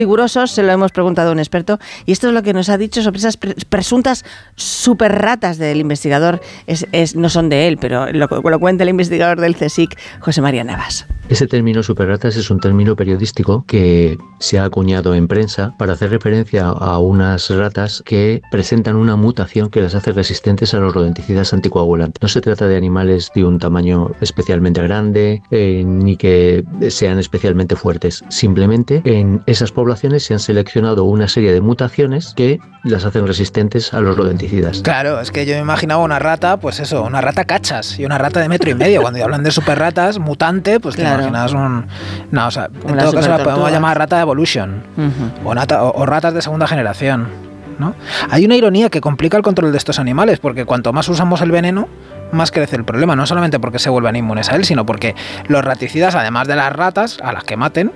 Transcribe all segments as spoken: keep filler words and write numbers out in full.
rigurosos, se lo hemos preguntado a un experto, y esto es lo que nos ha dicho sobre esas pre- presuntas super ratas del investigador. Es, es, no son de él, pero lo, lo cuenta el investigador del CSIC, José María Navas. Ese término superratas es un término periodístico que se ha acuñado en prensa para hacer referencia a unas ratas que presentan una mutación que las hace resistentes a los rodenticidas anticoagulantes. No se trata de animales de un tamaño especialmente grande, eh, ni que sean especialmente fuertes. Simplemente en esas poblaciones se han seleccionado una serie de mutaciones que las hacen resistentes a los rodenticidas. Claro, es que yo me imaginaba una rata, pues eso, una rata cachas y una rata de metro y medio. Cuando hablan de superratas, mutante, pues te Claro. imaginas un... No, o sea, Como en la todo caso la supertortuga. podemos llamar rata de evolution, Uh-huh. o, nata, o, o ratas de segunda generación, ¿no? Hay una ironía que complica el control de estos animales, porque cuanto más usamos el veneno, más crece el problema, no solamente porque se vuelvan inmunes a él, sino porque los raticidas, además de las ratas, a las que maten,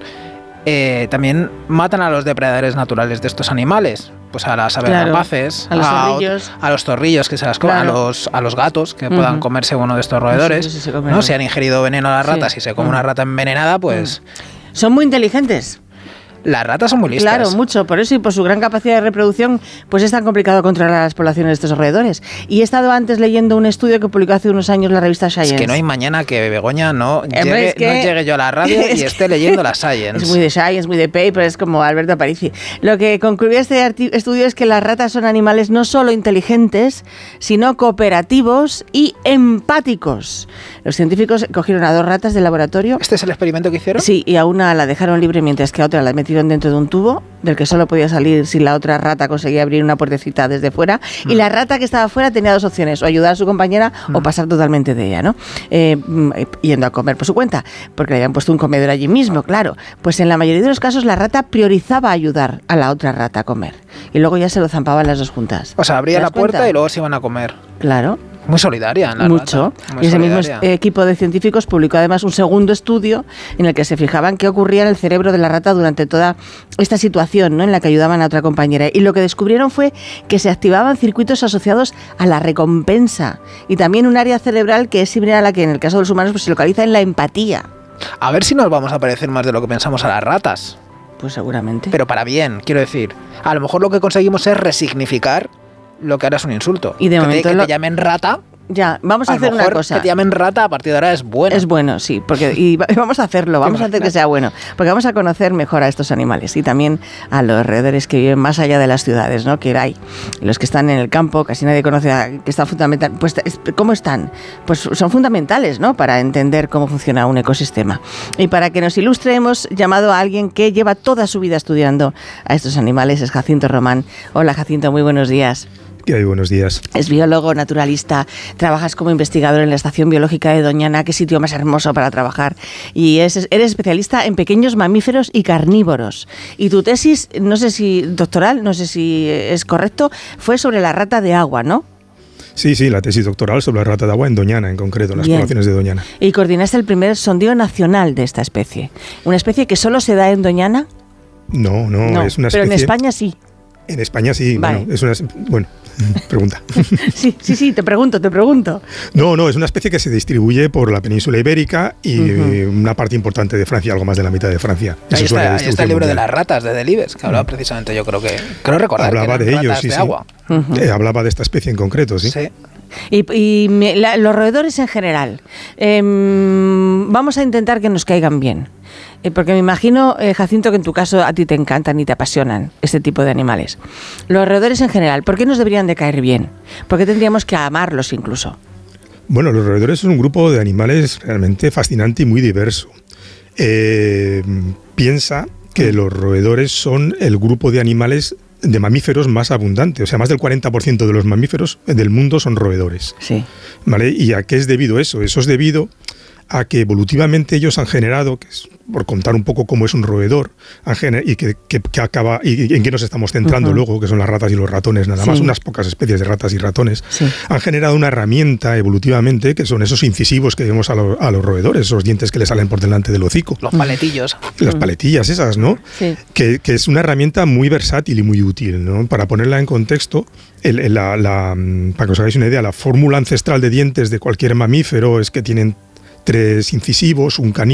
eh, también matan a los depredadores naturales de estos animales, pues a las aves Claro, rapaces, a los a, zorrillos. a los zorrillos que se las comen, Claro. a los a los gatos que Uh-huh. puedan comerse uno de estos roedores, Sí, sí, sí, se comen. ¿no? Si han ingerido veneno a las ratas Sí. y se come Uh-huh. una rata envenenada, pues Son muy inteligentes. las ratas son muy listas. Claro, mucho. Por eso y por su gran capacidad de reproducción, pues es tan complicado controlar las poblaciones de estos roedores. Y he estado antes leyendo un estudio que publicó hace unos años la revista Science. Es que no hay mañana que Begoña no, Hombre, llegue, es que- no llegue yo a la radio es y que- esté leyendo la Science. Es muy de Science, muy de paper, es como Alberto Aparici. Lo que concluye este arti- estudio es que las ratas son animales no solo inteligentes, sino cooperativos y empáticos. Los científicos cogieron a dos ratas del laboratorio. ¿Este es el experimento que hicieron? Sí, y a una la dejaron libre mientras que a otra la metieron dentro de un tubo del que solo podía salir si la otra rata conseguía abrir una puertecita desde fuera. Mm. Y la rata que estaba fuera tenía dos opciones, o ayudar a su compañera mm. o pasar totalmente de ella, ¿no? Eh, yendo a comer por su cuenta, porque le habían puesto un comedor allí mismo, claro. Pues en la mayoría de los casos la rata priorizaba ayudar a la otra rata a comer. Y luego ya se lo zampaban las dos juntas. O sea, abría ¿Te la das puerta cuenta? y luego se iban a comer. Claro. Muy solidaria, la Mucho. rata. Muy Y ese mismo solidaria. equipo de científicos publicó además un segundo estudio en el que se fijaban qué ocurría en el cerebro de la rata durante toda esta situación, ¿no?, en la que ayudaban a otra compañera. Y lo que descubrieron fue que se activaban circuitos asociados a la recompensa y también un área cerebral que es similar a la que en el caso de los humanos pues, se localiza en la empatía. A ver si nos vamos a parecer más de lo que pensamos a las ratas. Pues seguramente. Pero para bien, quiero decir. A lo mejor lo que conseguimos es resignificar lo que ahora es un insulto. Y de que momento te, que lo- te llamen rata. Ya, vamos a, A hacer lo una mejor cosa. que te llamen rata a partir de ahora es bueno. Es bueno, sí, porque y va- vamos a hacerlo, vamos a hacer que sea bueno, porque vamos a conocer mejor a estos animales y también a los roedores que viven más allá de las ciudades, ¿no? Que hay los que están en el campo, casi nadie conoce a, que están fundamental, pues es- ¿cómo están? Pues son fundamentales, ¿no? Para entender cómo funciona un ecosistema. Y para que nos ilustre hemos llamado a alguien que lleva toda su vida estudiando a estos animales, es Jacinto Román. Hola Jacinto, muy buenos días. ¿Qué hay? Buenos días. Es biólogo, naturalista, trabajas como investigador en la Estación Biológica de Doñana, qué sitio más hermoso para trabajar. Y es, eres especialista en pequeños mamíferos y carnívoros. Y tu tesis, no sé si doctoral, no sé si es correcto, fue sobre la rata de agua, ¿no? Sí, sí, la tesis doctoral sobre la rata de agua en Doñana, en concreto, en las Bien. poblaciones de Doñana. Y coordinaste el primer sondeo nacional de esta especie. ¿Una especie que solo se da en Doñana? No, no, No, es una pero especie... en España sí. En España sí, Vale. bueno, es una... Bueno, pregunta. Sí, sí, sí, te pregunto, te pregunto. No, no, es una especie que se distribuye por la península ibérica y Ujú. una parte importante de Francia, algo más de la mitad de Francia. Ahí Eso es la está, ahí está distribución el libro de mundial. las ratas de Delibes, que hablaba precisamente, yo creo que... Creo recordar Hablaba que de eran ellos, ratas sí, de sí. agua. Ujú. Eh, hablaba de esta especie en concreto, sí. Sí. Y, y me- la- los roedores en general, em, vamos a intentar que nos caigan bien. Eh, porque me imagino, eh, Jacinto, que en tu caso a ti te encantan y te apasionan este tipo de animales. Los roedores en general, ¿por qué nos deberían de caer bien? ¿Por qué tendríamos que amarlos incluso? Bueno, los roedores son un grupo de animales realmente fascinante y muy diverso. Eh, piensa que los roedores son el grupo de animales de mamíferos más abundante, o sea, más del cuarenta por ciento de los mamíferos del mundo son roedores. Sí. ¿Vale? ¿Y a qué es debido eso? Eso es debido a que evolutivamente ellos han generado, que es, por contar un poco cómo es un roedor, han gener- y que, que- que acaba y en qué nos estamos centrando Ujú. luego, que son las ratas y los ratones, nada Sí. más, unas pocas especies de ratas y ratones, Sí. han generado una herramienta evolutivamente, que son esos incisivos que vemos a, lo- a los roedores, esos dientes que le salen por delante del hocico, Los paletillos. las paletillas esas, ¿no? Sí. Que, que es una herramienta muy versátil y muy útil, ¿no? Para ponerla en contexto, el- el- la, la, mm, para que os hagáis una idea, la fórmula ancestral de dientes de cualquier mamífero es que tienen tres incisivos, un canino,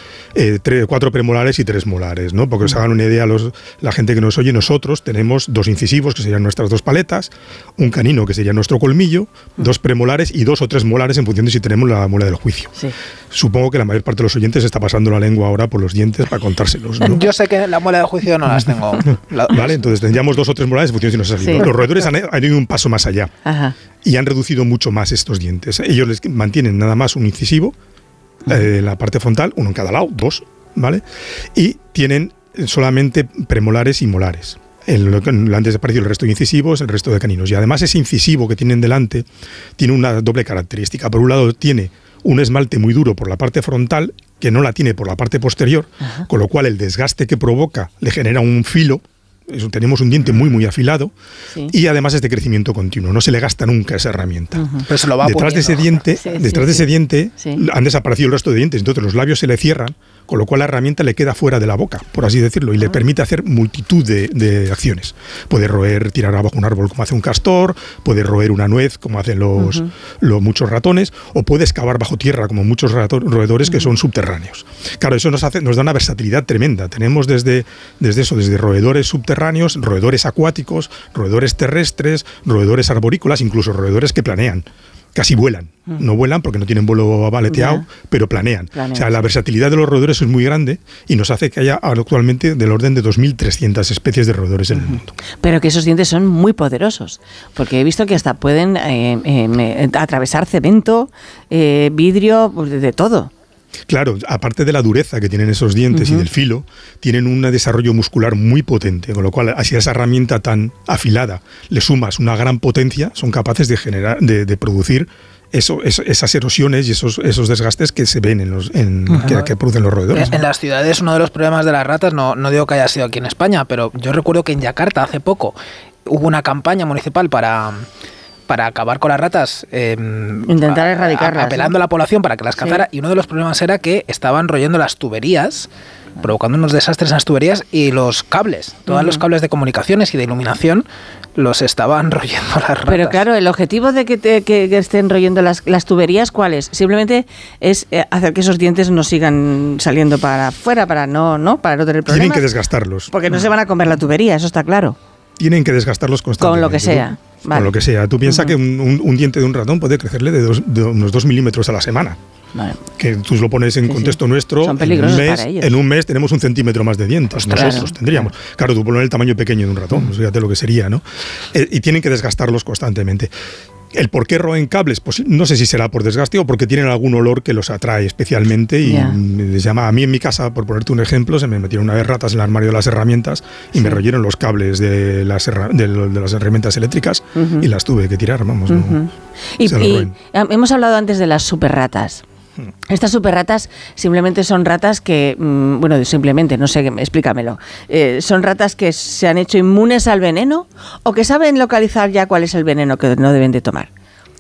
eh, tres, cuatro premolares y tres molares, ¿no? Porque os hagan una idea los, la gente que nos oye, nosotros tenemos dos incisivos, que serían nuestras dos paletas, un canino, que sería nuestro colmillo, dos premolares y dos o tres molares en función de si tenemos la muela del juicio. Sí. Supongo que la mayor parte de los oyentes está pasando la lengua ahora por los dientes para contárselos, ¿no? Yo sé que la muela del juicio no las tengo. Vale, entonces tendríamos dos o tres molares en función de si nos ha salido. Sí. Los roedores han, han ido un paso más allá. Ajá. Y han reducido mucho más estos dientes. Ellos les mantienen nada más un incisivo, eh, la parte frontal, uno en cada lado, dos, ¿vale? Y tienen solamente premolares y molares. El, el antes apareció el resto de incisivos, el resto de caninos. Y además ese incisivo que tienen delante tiene una doble característica. Por un lado tiene un esmalte muy duro por la parte frontal, que no la tiene por la parte posterior, ajá, con lo cual el desgaste que provoca le genera un filo. Eso, tenemos un diente muy muy afilado, sí, y además es de crecimiento continuo, no se le gasta nunca esa herramienta. Uh-huh. Pero se lo va detrás poniendo. de ese diente, sí, detrás sí, de ese diente sí, han desaparecido el resto de dientes, entonces los labios se le cierran, con lo cual la herramienta le queda fuera de la boca, por así decirlo, y uh-huh, le permite hacer multitud de, de acciones. Puede roer, tirar abajo un árbol como hace un castor, puede roer una nuez como hacen los, uh-huh, los muchos ratones, o puede excavar bajo tierra como muchos rato, roedores uh-huh, que son subterráneos. Claro, eso nos hace, nos da una versatilidad tremenda. Tenemos desde, desde eso, desde roedores subterráneos, roedores acuáticos, roedores terrestres, roedores arborícolas, incluso roedores que planean. Casi vuelan. No vuelan porque no tienen vuelo abaleteado, ya, pero planean. planean. O sea, la versatilidad de los roedores es muy grande y nos hace que haya actualmente del orden de dos mil trescientas especies de roedores en uh-huh, el mundo. Pero que esos dientes son muy poderosos, porque he visto que hasta pueden eh, eh, atravesar cemento, eh, vidrio, pues de, de todo. Claro, aparte de la dureza que tienen esos dientes uh-huh, y del filo, tienen un desarrollo muscular muy potente, con lo cual, así a esa herramienta tan afilada le sumas una gran potencia, son capaces de generar, de, de producir eso, eso, esas erosiones y esos, esos desgastes que se ven en los en, uh-huh, que, que producen los roedores. En, en las ciudades uno de los problemas de las ratas, no, no digo que haya sido aquí en España, pero yo recuerdo que en Yakarta hace poco hubo una campaña municipal para... para acabar con las ratas, eh, intentar erradicarlas, a, apelando, ¿no?, a la población para que las cazara, sí, y uno de los problemas era que estaban royendo las tuberías, provocando unos desastres en las tuberías, y los cables, todos uh-huh, los cables de comunicaciones y de iluminación los estaban royendo las ratas. Pero claro, el objetivo de que, te, que, que estén royendo las, las tuberías, ¿cuál es? Simplemente es hacer que esos dientes no sigan saliendo para afuera, para no, no, para no tener problemas. Tienen que desgastarlos. Porque no se van a comer la tubería, eso está claro. Tienen que desgastarlos constantemente. Con lo que sea. Vale. Con lo que sea. Tú piensas uh-huh, que un, un, un diente de un ratón puede crecerle de, dos, de unos dos milímetros a la semana. Vale. Que tú lo pones en sí, contexto sí, nuestro, son en un, mes, en un mes tenemos un centímetro más de dientes. Ostras, nosotros claro, tendríamos. Claro, tú pones el tamaño pequeño de un ratón, uh-huh, fíjate lo que sería, ¿no? Eh, y tienen que desgastarlos constantemente. ¿El por qué roen cables? Pues no sé si será por desgaste o porque tienen algún olor que los atrae especialmente y yeah, les llama. A mí en mi casa, por ponerte un ejemplo, se me metieron una vez ratas en el armario de las herramientas y sí, me royeron los cables de las, herra de, de las herramientas eléctricas uh-huh, y las tuve que tirar, vamos. Uh-huh. No, y, y hemos hablado antes de las superratas. Estas superratas simplemente son ratas que, mmm, bueno, simplemente, no sé, explícamelo, eh, ¿son ratas que se han hecho inmunes al veneno o que saben localizar ya cuál es el veneno que no deben de tomar?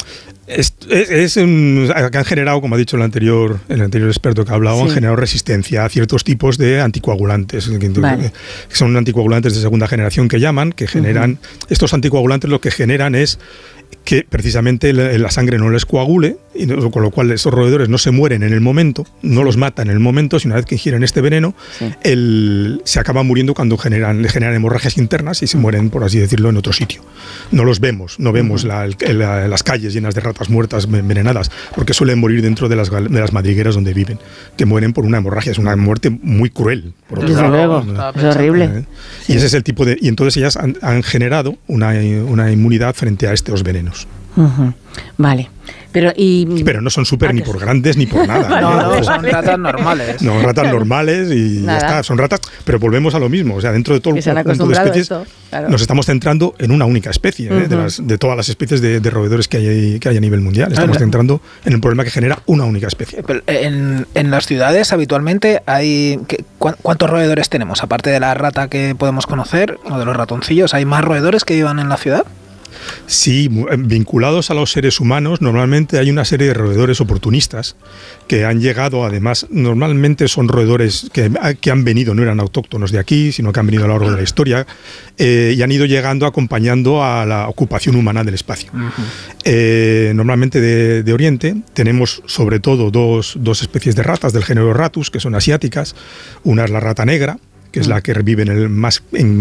Es, es, es un, que han generado, como ha dicho el anterior, el anterior experto que ha hablado, sí, han generado resistencia a ciertos tipos de anticoagulantes, que, vale, que son anticoagulantes de segunda generación que llaman, que generan, uh-huh, estos anticoagulantes lo que generan es que precisamente la, la sangre no les coagule, y no, con lo cual esos roedores no se mueren en el momento, no los matan en el momento, sino una vez que ingieren este veneno, sí, el, se acaban muriendo cuando generan, le generan hemorragias internas y se mueren, por así decirlo, en otro sitio. No los vemos, no vemos uh-huh, la, la, las calles llenas de ratas muertas envenenadas, porque suelen morir dentro de las, de las madrigueras donde viven, que mueren por una hemorragia. Es una muerte muy cruel. Por Desde otro luego, lado, es horrible. ¿Eh? Sí. Y ese es el tipo de... Y entonces ellas han, han generado una, una inmunidad frente a estos venenos. Uh-huh. Vale. Pero, y... Pero no son súper ah, ni por grandes ni por nada. No, no, no, son ratas normales. No, ratas normales y nada, ya está, son ratas, pero volvemos a lo mismo. O sea, dentro de todo el conjunto de especies, esto, claro, nos estamos centrando en una única especie, uh-huh, ¿eh? de, las, de todas las especies de, de roedores que hay, que hay a nivel mundial. Estamos centrando en el problema que genera una única especie. Pero en, en las ciudades habitualmente hay... ¿Cuántos roedores tenemos? Aparte de la rata que podemos conocer, o de los ratoncillos, ¿hay más roedores que vivan en la ciudad? Sí, vinculados a los seres humanos, normalmente hay una serie de roedores oportunistas que han llegado, además, normalmente son roedores que, que han venido, no eran autóctonos de aquí, sino que han venido a lo largo de la historia eh, y han ido llegando acompañando a la ocupación humana del espacio. Uh-huh. eh, normalmente de, de Oriente tenemos sobre todo dos, dos especies de ratas del género Ratus, que son asiáticas. Una es la rata negra, que es la que vive en el más en